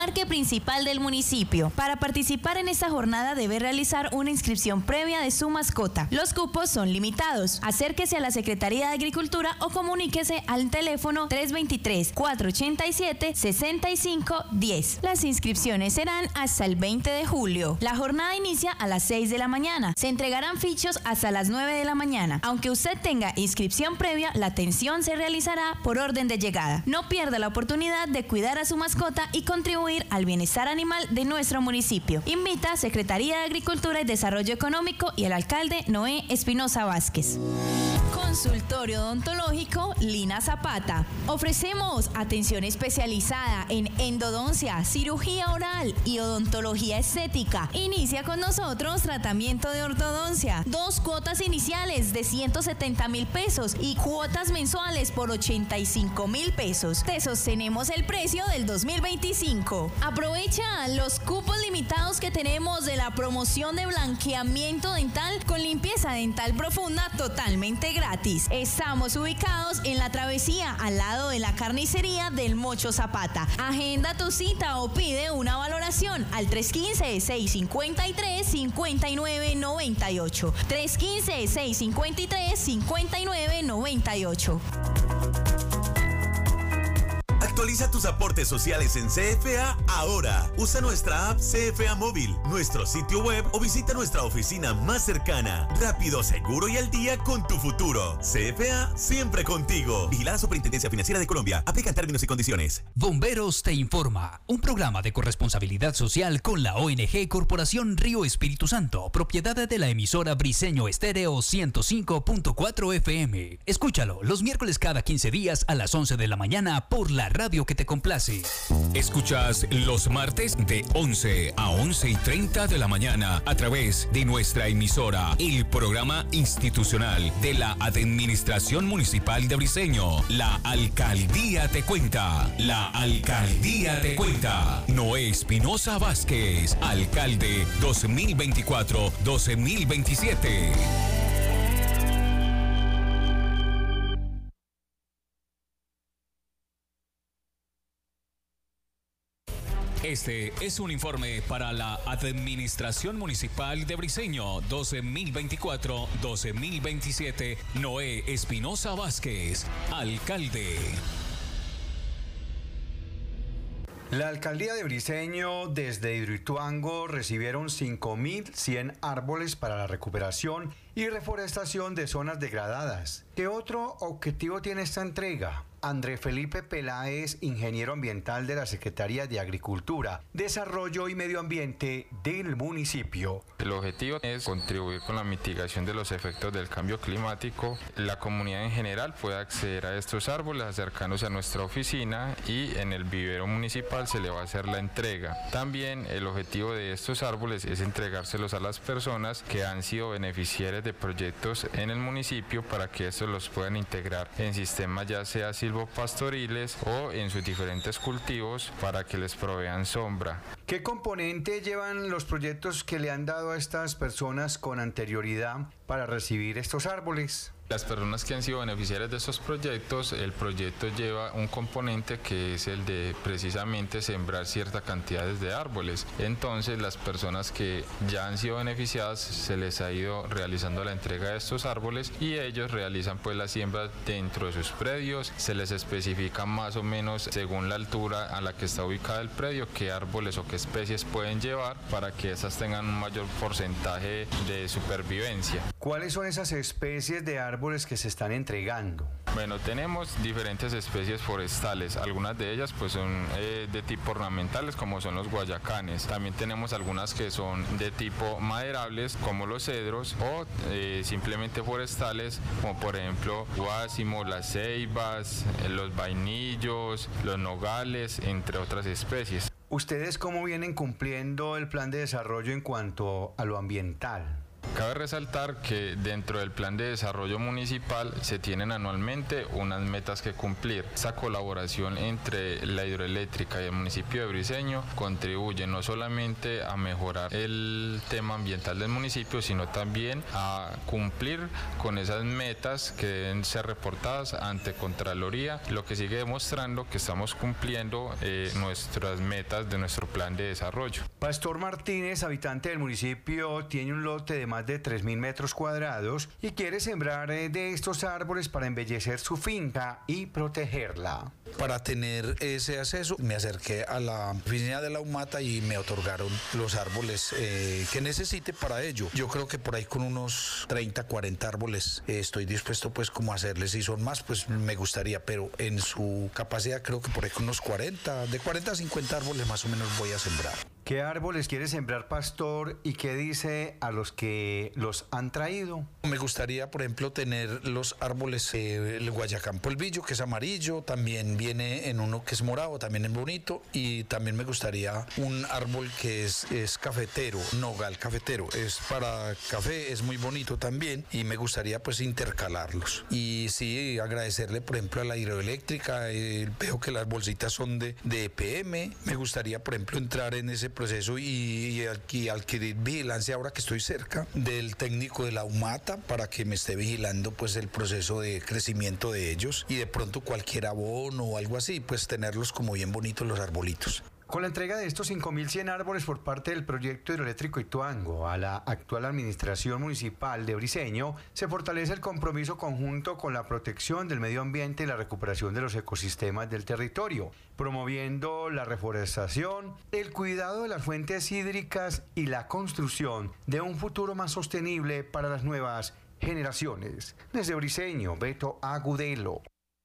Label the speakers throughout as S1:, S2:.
S1: Parque principal del municipio. Para participar en esta jornada debe realizar una inscripción previa de su mascota. Los cupos son limitados. Acérquese a la Secretaría de Agricultura o comuníquese al teléfono 323-487-6510. Las inscripciones serán hasta el 20 de julio. La jornada inicia a las 6 de la mañana. Se entregarán fichos hasta las 9 de la mañana. Aunque usted tenga inscripción previa, la atención se realizará por orden de llegada. No pierda la oportunidad de cuidar a su mascota y contribuir al bienestar animal de nuestro municipio. Invita Secretaría de Agricultura y Desarrollo Económico y el alcalde Noé Espinosa Vázquez. Consultorio odontológico Lina Zapata. Ofrecemos atención especializada en endodoncia, cirugía oral y odontología estética. Inicia con nosotros tratamiento de ortodoncia. 2 cuotas iniciales de 170,000 pesos y cuotas mensuales por 85,000 pesos. Te sostenemos el precio del 2025. Aprovecha los cupos limitados que tenemos de la promoción de blanqueamiento dental con limpieza dental profunda totalmente gratis. Estamos ubicados en la travesía al lado de la carnicería del Mocho Zapata. Agenda tu cita o pide una valoración al 315-653-5998. 315-653-5998.
S2: Actualiza tus aportes sociales en CFA ahora. Usa nuestra app CFA Móvil, nuestro sitio web o visita nuestra oficina más cercana. Rápido, seguro y al día con tu futuro. CFA, siempre contigo. Vigilada Superintendencia Financiera de Colombia. Aplican términos y condiciones.
S3: Bomberos te informa. Un programa de corresponsabilidad social con la ONG Corporación Río Espíritu Santo, propiedad de la emisora Briseño Estéreo 105.4 FM. Escúchalo los miércoles cada 15 días a las 11 de la mañana por la radio que te complace.
S4: Escuchas los martes de 11 a 11:30 de la mañana a través de nuestra emisora, el programa institucional de la Administración Municipal de Briseño. La Alcaldía te cuenta. La Alcaldía te cuenta. Noé Espinosa Vázquez, alcalde 2024-2027. Este es un informe para la Administración Municipal de Briseño 2024-2027. Noé Espinosa Vázquez, alcalde.
S5: La alcaldía de Briseño desde Hidroituango recibieron 5.100 árboles para la recuperación y reforestación de zonas degradadas. ¿Qué otro objetivo tiene esta entrega? André Felipe Peláez, ingeniero ambiental de la Secretaría de Agricultura, Desarrollo y Medio Ambiente del municipio.
S6: El objetivo es contribuir con la mitigación de los efectos del cambio climático. La comunidad en general puede acceder a estos árboles acercándose a nuestra oficina y en el vivero municipal se le va a hacer la entrega. También el objetivo de estos árboles es entregárselos a las personas que han sido beneficiarias de proyectos en el municipio para que estos los puedan integrar en sistemas ya sea silvopastoriles o en sus diferentes cultivos para que les provean sombra.
S5: ¿Qué componente llevan los proyectos que le han dado a estas personas con anterioridad para recibir estos árboles?
S6: Las personas que han sido beneficiarias de estos proyectos, el proyecto lleva un componente que es el de precisamente sembrar ciertas cantidades de árboles. Entonces las personas que ya han sido beneficiadas se les ha ido realizando la entrega de estos árboles y ellos realizan pues la siembra dentro de sus predios. Se les especifica más o menos según la altura a la que está ubicado el predio qué árboles o qué especies pueden llevar para que estas tengan un mayor porcentaje de supervivencia.
S5: ¿Cuáles son esas especies de árboles que se están entregando?
S6: Bueno, tenemos diferentes especies forestales, algunas de ellas pues son de tipo ornamentales como son los guayacanes, también tenemos algunas que son de tipo maderables como los cedros o simplemente forestales como por ejemplo guásimo, las ceibas, los vainillos, los nogales, entre otras especies.
S5: ¿Ustedes cómo vienen cumpliendo el plan de desarrollo en cuanto a lo ambiental?
S6: Cabe resaltar que dentro del plan de desarrollo municipal se tienen anualmente unas metas que cumplir. Esta colaboración entre la hidroeléctrica y el municipio de Briceño contribuye no solamente a mejorar el tema ambiental del municipio, sino también a cumplir con esas metas que deben ser reportadas ante Contraloría, lo que sigue demostrando que estamos cumpliendo nuestras metas de nuestro plan de desarrollo.
S5: Pastor Martínez, habitante del municipio, tiene un lote de más de 3.000 metros cuadrados y quiere sembrar de estos árboles para embellecer su finca y protegerla.
S7: Para tener ese acceso me acerqué a la oficina de la UMATA y me otorgaron los árboles que necesite para ello. Yo creo que por ahí con unos 30, 40 árboles estoy dispuesto pues como a hacerles, si son más pues me gustaría, pero en su capacidad creo que por ahí con unos 40, de 40 a 50 árboles más o menos voy a sembrar.
S5: ¿Qué árboles quiere sembrar, pastor, y qué dice a los que los han traído?
S7: Me gustaría, por ejemplo, tener los árboles, el Guayacán polvillo, que es amarillo, también viene en uno que es morado, también es bonito, y también me gustaría un árbol que es cafetero, nogal cafetero, es para café, es muy bonito también, y me gustaría pues intercalarlos. Y sí, agradecerle, por ejemplo, a la hidroeléctrica, veo que las bolsitas son de EPM, me gustaría, por ejemplo, entrar en ese proceso y adquirir vigilancia ahora que estoy cerca del técnico de la UMATA para que me esté vigilando pues el proceso de crecimiento de ellos y de pronto cualquier abono o algo así, pues tenerlos como bien bonitos los arbolitos.
S5: Con la entrega de estos 5.100 árboles por parte del proyecto hidroeléctrico Ituango a la actual administración municipal de Briceño, se fortalece el compromiso conjunto con la protección del medio ambiente y la recuperación de los ecosistemas del territorio, promoviendo la reforestación, el cuidado de las fuentes hídricas y la construcción de un futuro más sostenible para las nuevas generaciones. Desde Briceño, Beto Agudelo.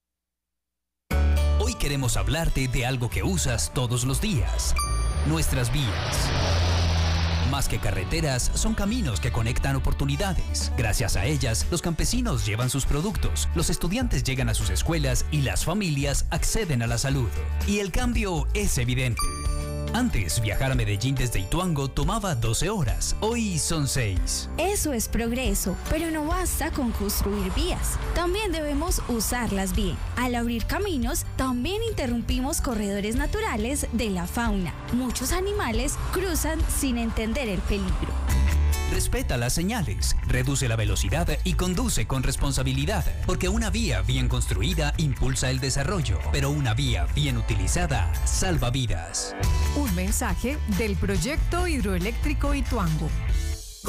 S3: Hoy queremos hablarte de algo que usas todos los días: nuestras vías. Más que carreteras, son caminos que conectan oportunidades. Gracias a ellas, los campesinos llevan sus productos, los estudiantes llegan a sus escuelas y las familias acceden a la salud. Y el cambio es evidente. Antes, viajar a Medellín desde Ituango tomaba 12 horas, hoy son 6.
S8: Eso es progreso, pero no basta con construir vías. También debemos usarlas bien. Al abrir caminos, también interrumpimos corredores naturales de la fauna. Muchos animales cruzan sin entender el peligro.
S3: Respeta las señales, reduce la velocidad y conduce con responsabilidad, porque una vía bien construida impulsa el desarrollo, pero una vía bien utilizada salva vidas.
S9: Un mensaje del proyecto hidroeléctrico Ituango.